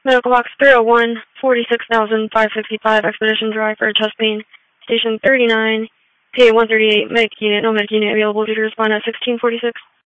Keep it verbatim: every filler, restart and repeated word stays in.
Medical box three oh one, forty-six thousand five hundred sixty-five, Expedition Drive for chest pain. Station thirty-nine, P A one thirty-eight, medic unit, no medic unit available. Due to respond at sixteen forty-six.